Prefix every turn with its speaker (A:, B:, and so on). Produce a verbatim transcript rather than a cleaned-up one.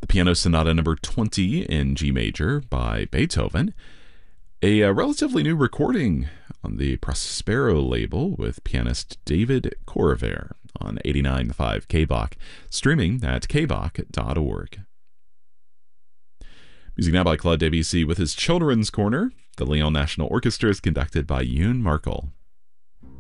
A: the Piano Sonata number twenty in G major by Beethoven, a, a relatively new recording on the Prospero label with pianist David Corriver on eighty-nine point five K B O C, streaming at k b o c dot org. Music now by Claude Debussy with his Children's Corner. The Lyon National Orchestra is conducted by Yoon Markel.